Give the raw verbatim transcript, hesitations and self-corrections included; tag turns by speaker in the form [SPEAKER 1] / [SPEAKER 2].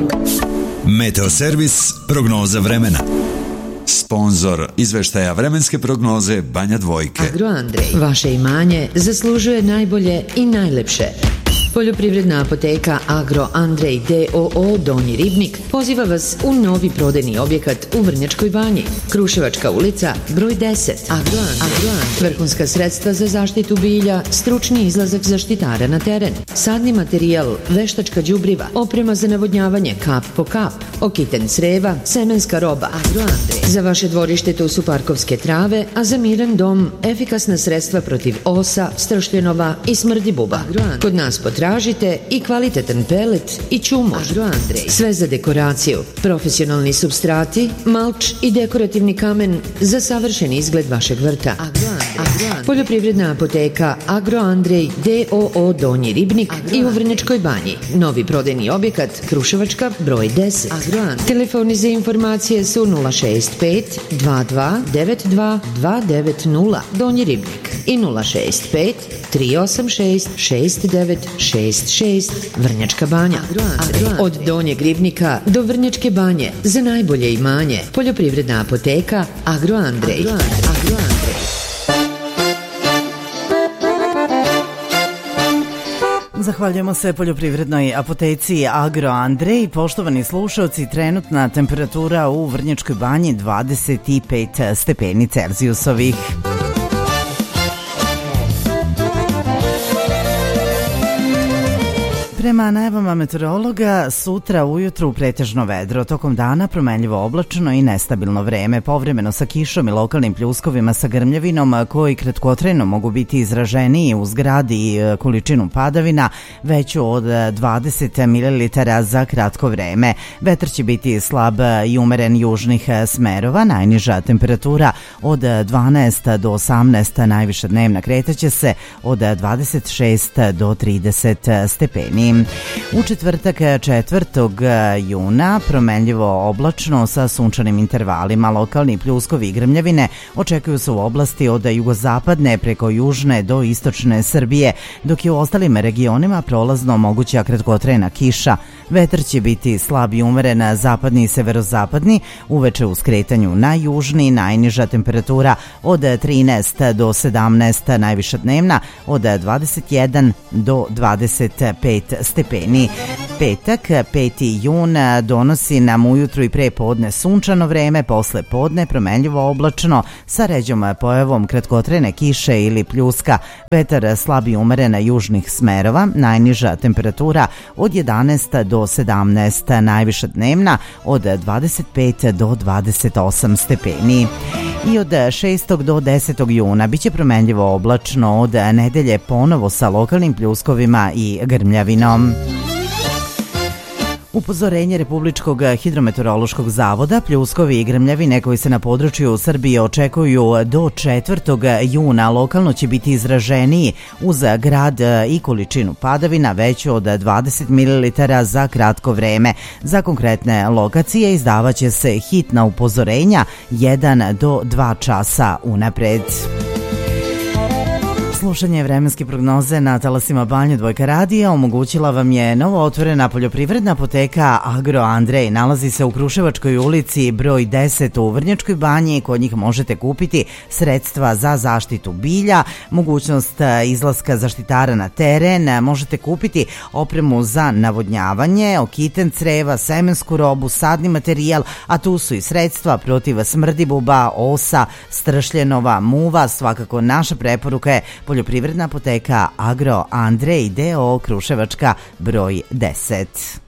[SPEAKER 1] Meteoservis prognoza vremena. Sponzor izveštaja vremenske prognoze Banja Dvojke.
[SPEAKER 2] Agro Andrej, vaše imanje zaslužuje najbolje i najlepše. Poljoprivredna apoteka Agro Andrej D O O Donji Ribnik poziva vas u novi prodajni objekat u Vrnjačkoj Banji. Kruševačka ulica, broj deset. Agro Andrej. Vrhunska sredstva za zaštitu bilja, stručni izlazak zaštitara na teren, sadni materijal, veštačka đubriva, oprema za navodnjavanje kap po kap, okiten creva, semenska roba. Agro Andrej. Za vaše dvorište tu su parkovske trave, a za miran dom efikasna sredstva protiv osa, stršljenova i smrdi buba. Kod nas potražite Tražite i kvalitetan pelet i čumur. Agro Andrej. Sve za dekoraciju, profesionalni supstrati, malč i dekorativni kamen za savršen izgled vašeg vrta. Agro Andrej. Poljoprivredna apoteka Agro Andrej D O O Donji Ribnik i u Vrnjačkoj Banji. Novi prodajni objekat Kruševačka broj deset. Telefoni za informacije su nula šest pet dva dva devet dva dva devet nula Donji Ribnik i nula šest pet tri osam šest šest devet šest šest Vrnjačka Banja. Od Donjeg Ribnika do Vrnjačke Banje za najbolje imanje. Poljoprivredna apoteka Agro Andrej. Agro Andrej.
[SPEAKER 3] Zahvaljujemo se poljoprivrednoj apoteci Agro Andrej. Poštovani slušalci, trenutna temperatura u Vrnjačkoj Banji dvadeset pet stepeni Celzijusovih. Prema najavama meteorologa, sutra ujutru pretežno vedro, tokom dana promenljivo oblačno i nestabilno vreme, povremeno sa kišom i lokalnim pljuskovima sa grmljavinom koji kratkotrajno mogu biti izraženiji uz grad i količinu padavina veću od dvadeset mililitara za kratko vreme. Vetar će biti slab i umeren južnih smerova, najniža temperatura od dvanaest do osamnaest, najviša dnevna kretaće se od dvadeset šest do trideset stepeni. U četvrtak četvrtog juna promenljivo oblačno sa sunčanim intervalima, lokalni pljuskovi i grmljavine očekuju se u oblasti od jugozapadne preko južne do istočne Srbije, dok je u ostalim regionima prolazno moguća kratkotrajna kiša. Vetar će biti slab i umeren zapadni i severozapadni, uveče u skretanju na južni, najniža temperatura od trinaest do sedamnaest, najviša dnevna od dvadeset jedan do dvadeset pet stepeni. Petak, peti jun, donosi nam ujutru i pre podne sunčano vreme, posle podne promenljivo oblačno sa ređom pojavom kratkotrajne kiše ili pljuska. Vetar slab i umeren južnih smerova, najniža temperatura od jedanaest do sedamnaest, najviša dnevna od dvadeset pet do dvadeset osam stepeni. I od šestog do desetog juna biće promenljivo oblačno, od nedelje ponovo sa lokalnim pljuskovima i grmljavinom. Upozorenje Republičkog hidrometeorološkog zavoda, pljuskovi i grmljavine koji se na području Srbije očekuju do četvrtog juna lokalno će biti izraženiji uz grad i količinu padavina veću od dvadeset mililitara za kratko vreme. Za konkretne lokacije izdavaće se hitna upozorenja jedan do dva časa unapred. Slušanje vremenske prognoze na talasima Banja Dvojka radija omogućila vam je novo otvorena poljoprivredna apoteka Agro Andrej. Nalazi se u Kruševačkoj ulici broj deset u Vrnjačkoj Banji. Kod njih možete kupiti sredstva za zaštitu bilja, mogućnost izlaska zaštitara na teren, možete kupiti opremu za navodnjavanje, okiten creva, semensku robu, sadni materijal, a tu su i sredstva protiv smrdibuba, osa, stršljenova, muva. Svakako naša preporuka je poljoprivredna apoteka Agro Andrej D O O Kruševačka broj deset.